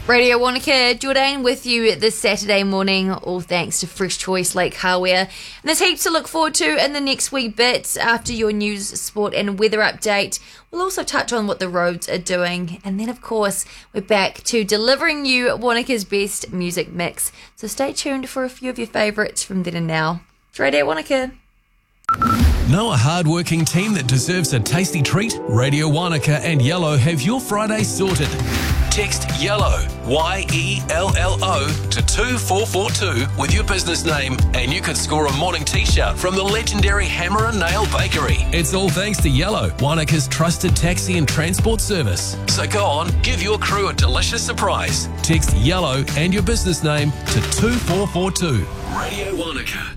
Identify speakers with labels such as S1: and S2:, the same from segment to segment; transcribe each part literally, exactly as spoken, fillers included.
S1: Radio Wanaka, Jordan with you this Saturday morning, all thanks to Fresh Choice Lake Hardware. And there's heaps to look forward to in the next wee bit after your news, sport and weather update. We'll also touch on what the roads are doing. And then, of course, we're back to delivering you Wanaka's best music mix. So stay tuned for a few of your favourites from then and now. It's Radio Wanaka.
S2: Know a hard-working team that deserves a tasty treat? Radio Wanaka and Yellow have your Friday sorted. Text YELLOW, Y E L L O, to two four four two with your business name and you could score a morning t-shirt from the legendary Hammer and Nail Bakery. It's all thanks to Yellow, Wanaka's trusted taxi and transport service. So go on, give your crew a delicious surprise. Text YELLOW and your business name to two four four two. Radio Wanaka.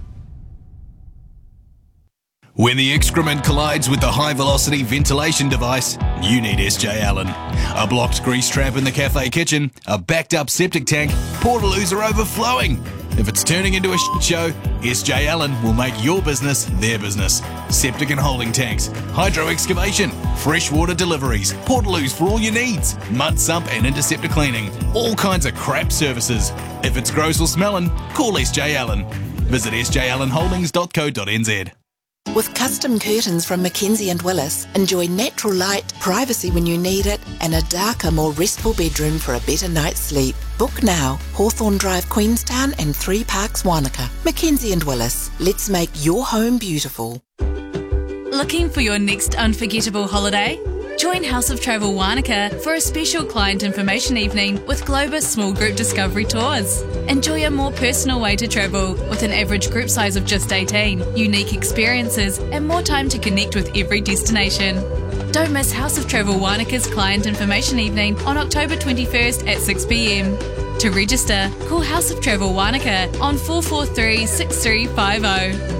S3: When the excrement collides with the high-velocity ventilation device, you need S J Allen. A blocked grease trap in the cafe kitchen, a backed-up septic tank, portaloos are overflowing. If it's turning into a shit show, S J Allen will make your business their business. Septic and holding tanks, hydro excavation, freshwater deliveries, portaloos for all your needs, mud sump and interceptor cleaning, all kinds of crap services. If it's gross or smelling, call S J Allen. Visit s j allen holdings dot co dot n z.
S4: With custom curtains from Mackenzie and Willis, enjoy natural light, privacy when you need it, and a darker, more restful bedroom for a better night's sleep. Book now. Hawthorne Drive, Queenstown and Three Parks, Wanaka. Mackenzie and Willis. Let's make your home beautiful.
S5: Looking for your next unforgettable holiday? Join House of Travel Wanaka for a special client information evening with Globus Small Group Discovery Tours. Enjoy a more personal way to travel with an average group size of just eighteen, unique experiences and more time to connect with every destination. Don't miss House of Travel Wanaka's client information evening on October twenty-first at six p m. To register, call House of Travel Wanaka on four four three, six three five zero.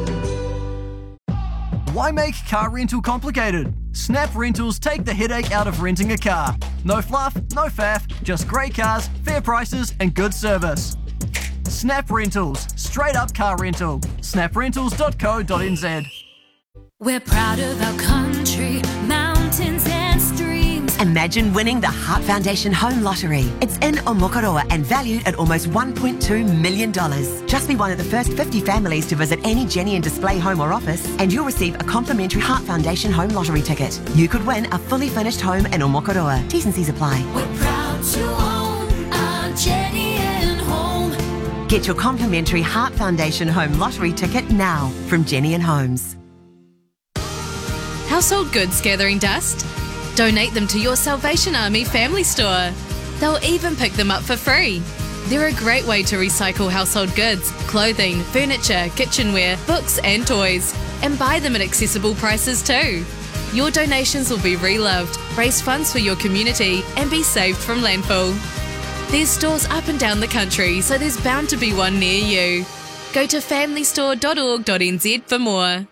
S6: Why make car rental complicated? Snap Rentals take the headache out of renting a car. No fluff, no faff, just great cars, fair prices and good service. Snap Rentals, straight up car rental. snap rentals dot co dot n z.
S7: We're proud of our country, mountains and streams.
S8: Imagine winning the Heart Foundation Home Lottery. It's in Omokoroa and valued at almost one point two million dollars. Just be one of the first fifty families to visit any Jenny and Display home or office and you'll receive a complimentary Heart Foundation Home Lottery ticket. You could win a fully furnished home in Omokoroa. T's and C's apply.
S7: We're proud to own our Jenny and Home.
S8: Get your complimentary Heart Foundation Home Lottery ticket now from Jenny and Homes.
S5: Household goods gathering dust? Donate them to your Salvation Army family store. They'll even pick them up for free. They're a great way to recycle household goods, clothing, furniture, kitchenware, books and toys, and buy them at accessible prices too. Your donations will be reloved, raise funds for your community and be saved from landfill. There's stores up and down the country, so there's bound to be one near you. Go to family store dot org dot n z for more.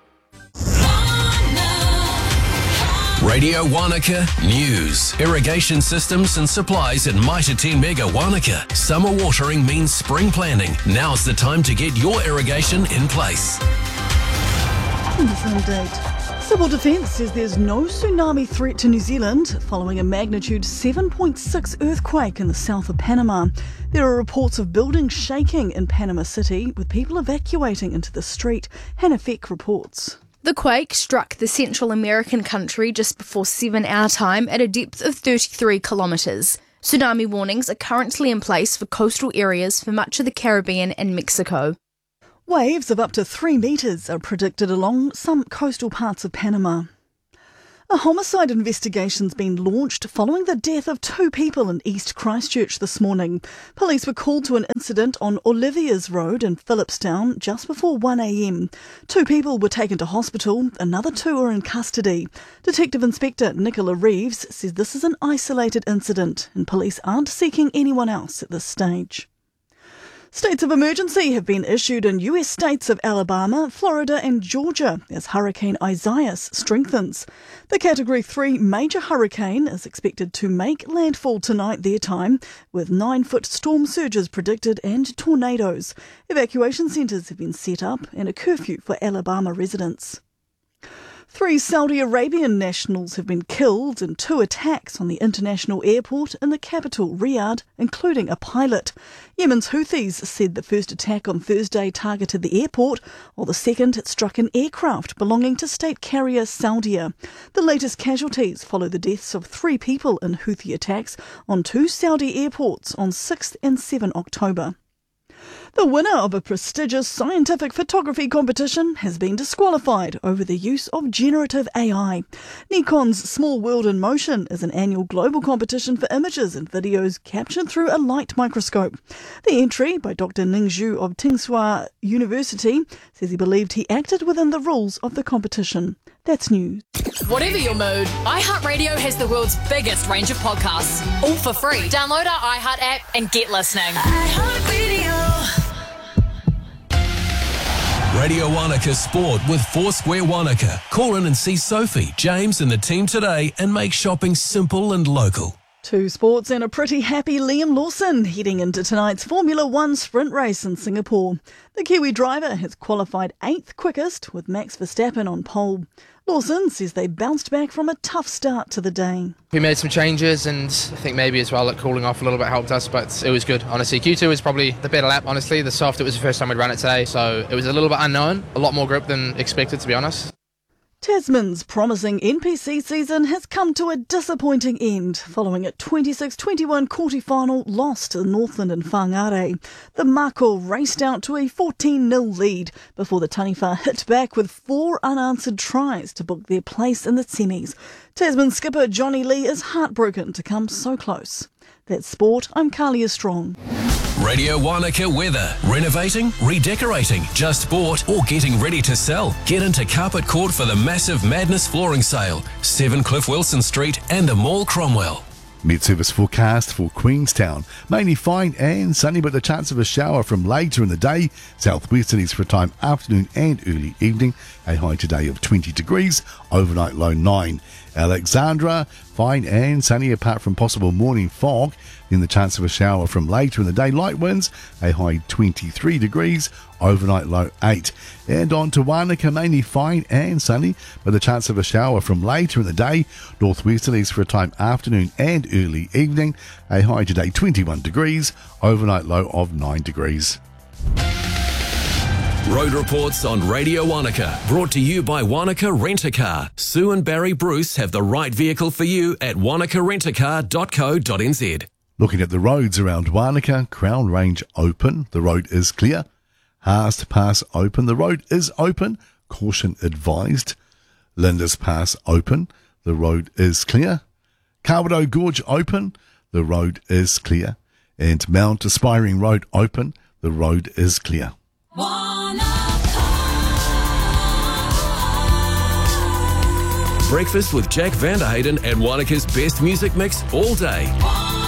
S2: Radio Wanaka News. Irrigation systems and supplies at Mitre ten Mega Wanaka. Summer watering means spring planning. Now's the time to get your irrigation in place.
S9: And this update. Civil Defence says there's no tsunami threat to New Zealand following a magnitude seven point six earthquake in the south of Panama. There are reports of buildings shaking in Panama City, with people evacuating into the street. Hannah Feck reports.
S10: The quake struck the Central American country just before seven our time at a depth of thirty-three kilometres. Tsunami warnings are currently in place for coastal areas for much of the Caribbean and Mexico.
S9: Waves of up to three metres are predicted along some coastal parts of Panama. A homicide investigation's been launched following the death of two people in East Christchurch this morning. Police were called to an incident on Olivia's Road in Phillipstown just before one a m. Two people were taken to hospital, another two are in custody. Detective Inspector Nicola Reeves says this is an isolated incident and police aren't seeking anyone else at this stage. States of emergency have been issued in U S states of Alabama, Florida and Georgia as Hurricane Isaias strengthens. The Category three major hurricane is expected to make landfall tonight their time, with nine-foot storm surges predicted and tornadoes. Evacuation centres have been set up and a curfew for Alabama residents. Three Saudi Arabian nationals have been killed in two attacks on the international airport in the capital, Riyadh, including a pilot. Yemen's Houthis said the first attack on Thursday targeted the airport, while the second struck an aircraft belonging to state carrier Saudia. The latest casualties follow the deaths of three people in Houthi attacks on two Saudi airports on sixth and seventh October. The winner of a prestigious scientific photography competition has been disqualified over the use of generative A I. Nikon's Small World in Motion is an annual global competition for images and videos captured through a light microscope. The entry by Doctor Ning Zhu of Tsinghua University says he believed he acted within the rules of the competition. That's news.
S11: Whatever your mood, iHeartRadio has the world's biggest range of podcasts, all for free. Download our iHeart app and get listening.
S2: Radio Wanaka Sport with Foursquare Wanaka. Call in and see Sophie, James and the team today and make shopping simple and local.
S9: Two sports and a pretty happy Liam Lawson heading into tonight's Formula One sprint race in Singapore. The Kiwi driver has qualified eighth quickest with Max Verstappen on pole. Lawson says they bounced back from a tough start to the day.
S12: We made some changes and I think maybe as well that cooling off a little bit helped us, but it was good, honestly. Q two was probably the better lap, honestly. The soft, it was the first time we'd run it today, so it was a little bit unknown. A lot more grip than expected, to be honest.
S9: Tasman's promising N P C season has come to a disappointing end following a twenty-six twenty-one quarter-final loss to Northland and Whangarei. The Mako raced out to a fourteen nil lead before the Taniwha hit back with four unanswered tries to book their place in the semis. Tasman skipper Johnny Lee is heartbroken to come so close. That's sport. I'm Carlia Strong.
S2: Radio Wanaka weather. Renovating, redecorating, just bought or getting ready to sell. Get into Carpet Court for the massive Madness flooring sale. seven Cliff Wilson Street and the Mall Cromwell.
S13: Met service forecast for Queenstown. Mainly fine and sunny, but the chance of a shower from later in the day. Southwesterlies for a time afternoon and early evening. A high today of twenty degrees. Overnight low nine. Alexandra, fine and sunny apart from possible morning fog. Then the chance of a shower from later in the day. Light winds, a high twenty-three degrees. Overnight low eight. And on to Wanaka, mainly fine and sunny, but the chance of a shower from later in the day. Northwesterlies for a time afternoon and early evening. A high today twenty-one degrees. Overnight low of nine degrees.
S2: Road reports on Radio Wanaka, brought to you by Wanaka Rent-A-Car. Sue and Barry Bruce have the right vehicle for you at wanaka rent a car dot co dot n z.
S13: Looking at the roads around Wanaka, Crown Range open, the road is clear. Haast Pass open, the road is open, caution advised. Lindis Pass open, the road is clear. Kawerau Gorge open, the road is clear. And Mount Aspiring Road open, the road is clear.
S2: Breakfast with Jack Vanderhayden and Wanaka's best music mix all day.